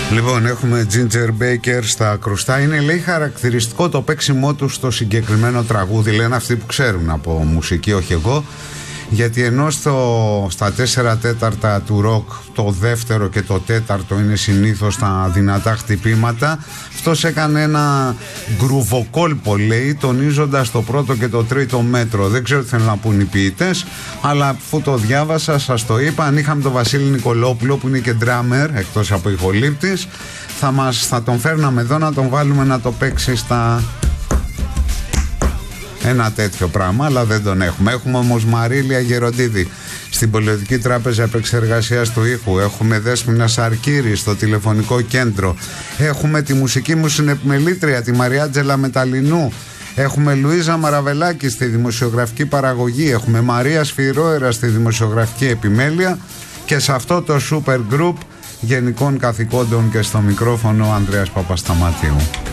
Λοιπόν, έχουμε Ginger Baker στα κρουστά. Είναι, λέει, χαρακτηριστικό το παίξιμό του στο συγκεκριμένο τραγούδι. Λένε αυτοί που ξέρουν από μουσική, όχι εγώ. Γιατί ενώ στα 4 τέταρτα του ροκ το δεύτερο και το τέταρτο είναι συνήθως τα δυνατά χτυπήματα, αυτός έκανε ένα γκρουβοκόλπο, λέει, τονίζοντας το πρώτο και το τρίτο μέτρο. Δεν ξέρω τι θέλουν να πούν οι ποιητές, αλλά αφού το διάβασα σας το είπα. Αν είχαμε τον Βασίλη Νικολόπουλο, που είναι και drummer εκτός από ηχολήπτης, θα τον φέρναμε εδώ να τον βάλουμε να το παίξει στα... ένα τέτοιο πράγμα, αλλά δεν τον έχουμε. Έχουμε όμως Μαρίλια Γεροντίδη στην Πολιτική Τράπεζα Επεξεργασίας του Ήχου. Έχουμε Δέσποινα Σαρκύρη στο τηλεφωνικό κέντρο. Έχουμε τη μουσική μου συνεπιμελήτρια, τη Μαριάτζελα Μεταλλινού. Έχουμε Λουίζα Μαραβελάκη στη δημοσιογραφική παραγωγή. Έχουμε Μαρία Σφυρόερα στη δημοσιογραφική επιμέλεια. Και σε αυτό το super group γενικών καθηκόντων και στο μικρόφωνο ο Ανδρέας Παπασταμάτιου.